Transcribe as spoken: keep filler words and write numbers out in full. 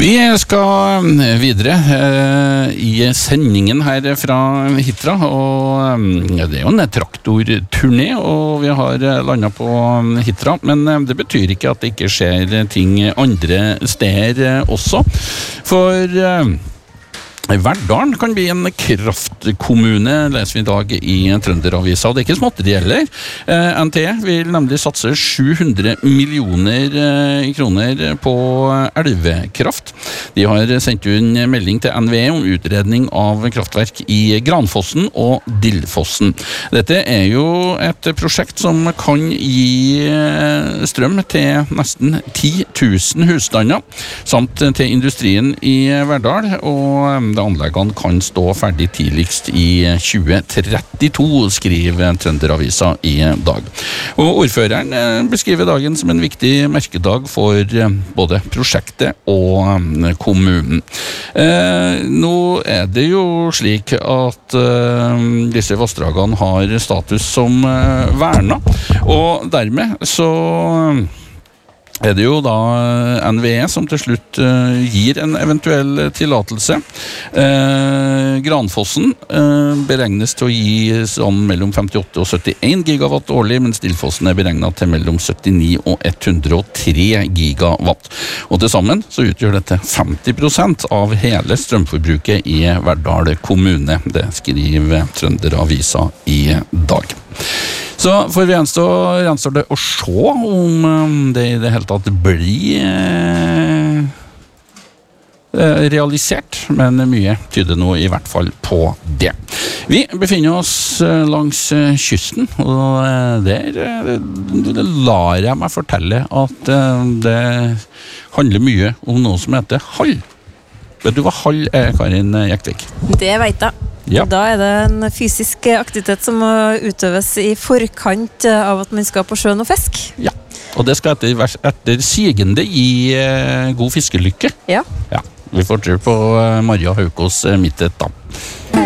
Vi skal videre eh, i sendingen her fra Hitra, og eh, det er jo en traktorturné, og vi har landet på Hitra, men eh, det betyr ikke at det ikke skjer ting andre steder også, for eh, Verdalen kan bli en kraftkommune, leser vi i dag i Trønderavisa, og det er ikke småtteri heller. Eh, N T E vil nemlig satse sju hundre millioner eh, kroner på elvekraft. De har sendt en melding til N V E om utredning av kraftverk i Granfossen og Dillfossen. Dette er jo et prosjekt som kan gi strøm til nesten ti tusen husstander, samt til industrien i Verdal, og de anleggene kan stå ferdig tidligst i tjue trettito, skriver Trønderavisa i dag. Og ordføreren beskriver dagen som en viktig merkedag for både prosjektet og kommunen. Eh, nå er det jo slik at eh, disse vassdragene har status som eh, verna, og dermed så er det jo da N V E som til slutt uh, gir en eventuell tillatelse. Uh, Granfossen uh, beregnes til å gi sånn mellom femtiåtte og syttien gigawatt årlig, mens Dillfossen er beregnet til mellom syttini og hundre og tre gigawatt. Og til sammen så utgjør dette femti prosent av hele strømforbruket i Verdal kommune. Det skriver Trønderavisa i dag. Så for vi gjenstår, gjenstår det å se om det i det hele tatt blir eh, realisert, men mye tyder nå i hvert fall på det. Vi befinner oss langs kysten, og der det lar jeg meg fortelle at det handler mye om noe som heter hall. Vet du hva hall er, Karin Jektvik? Det vet jeg. Ja. Da er det en fysisk aktivitet som må utøves i forkant av at man skal på sjøen og fisk. Ja, og det skal etter, etter sigende gi eh, god fiskelykke. Ja. Ja, vi får tro på eh, Maria Haukås eh, Mittet da.